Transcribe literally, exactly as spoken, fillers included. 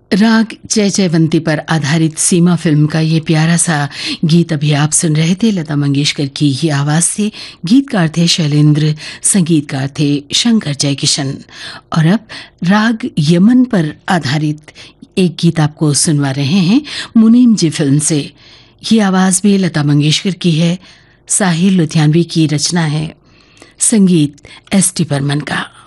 राग जय जयवंती पर आधारित सीमा फिल्म का ये प्यारा सा गीत अभी आप सुन रहे थे। लता मंगेशकर की ही आवाज़ से, गीतकार थे शैलेंद्र, संगीतकार थे शंकर जयकिशन। और अब राग यमन पर आधारित एक गीत आपको सुनवा रहे हैं मुनीम जी फिल्म से। ये आवाज़ भी लता मंगेशकर की है, साहिर लुधियानवी की रचना है, संगीत एस टी बर्मन का।